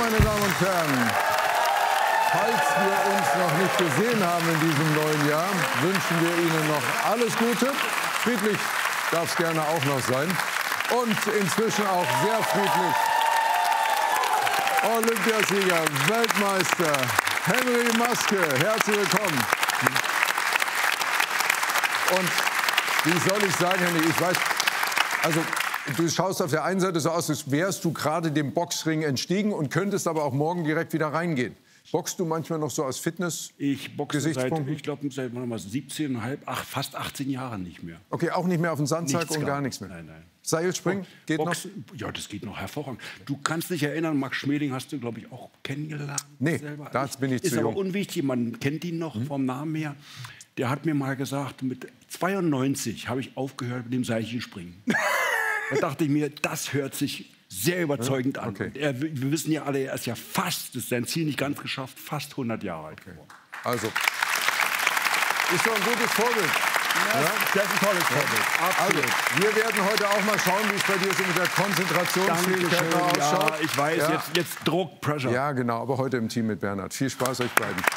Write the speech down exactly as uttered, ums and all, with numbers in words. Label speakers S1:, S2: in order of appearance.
S1: meine Damen und Herren, falls wir uns noch nicht gesehen haben in diesem neuen Jahr, wünschen wir Ihnen noch alles Gute. Friedlich darf es gerne auch noch sein. Und inzwischen auch sehr friedlich. Olympiasieger, Weltmeister Henry Maske, herzlich willkommen. Und wie soll ich sagen, Henry, ich weiß, also du schaust auf der einen Seite so aus, als wärst du gerade dem Boxring entstiegen und könntest aber auch morgen direkt wieder reingehen. Boxst du manchmal noch so aus Fitness?
S2: Ich boxe seit, ich glaube, seit siebzehn Komma fünf, ach, fast achtzehn Jahren nicht mehr.
S1: Okay, auch nicht mehr auf den Sandsack
S2: Nichts
S1: und
S2: gar
S1: gar nichts mehr?
S2: Nein, nein.
S1: Seilspringen, geht
S2: Boxen, noch? Ja, das geht noch hervorragend. Du kannst dich erinnern, Max Schmeling hast du, glaube ich, auch kennengelernt.
S1: Nee,
S2: selber.
S1: da bin ich
S2: Ist
S1: zu jung.
S2: aber unwichtig, man kennt ihn noch hm? vom Namen her. Der hat mir mal gesagt, mit zweiundneunzig habe ich aufgehört mit dem Seilchenspringen. Da dachte ich mir, das hört sich sehr überzeugend an.
S1: Okay.
S2: Er, wir wissen ja alle, er ist ja fast, das ist sein Ziel nicht ganz geschafft, fast hundert Jahre alt geworden.
S1: Also, ist doch ein gutes Vorbild.
S2: Ja, ja? Das ist ein tolles Vorbild.
S1: Ja, also, wir werden heute auch mal schauen, wie es bei dir so mit der Konzentrationsfähigkeit ausschaut.
S2: Ja, ich weiß,
S1: ja.
S2: jetzt, jetzt Druck, Pressure.
S1: Ja, genau, aber heute im Team mit Bernhard. Viel Spaß euch beiden.